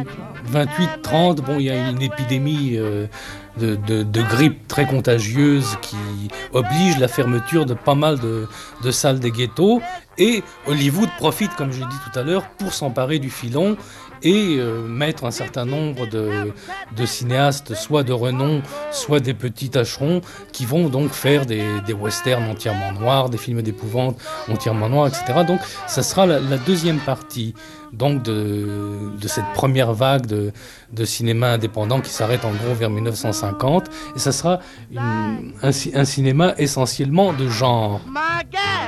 28-30, bon, il y a une épidémie de grippe très contagieuse qui oblige la fermeture de pas mal de salles des ghettos. Et Hollywood profite, comme j'ai dit tout à l'heure, pour s'emparer du filon et mettre un certain nombre de cinéastes, soit de renom, soit des petits tâcherons, qui vont donc faire des westerns entièrement noirs, des films d'épouvante entièrement noirs, etc. Donc ça sera la deuxième partie donc de cette première vague de cinéma indépendant qui s'arrête en gros vers 1950. Et ça sera un cinéma essentiellement de genre.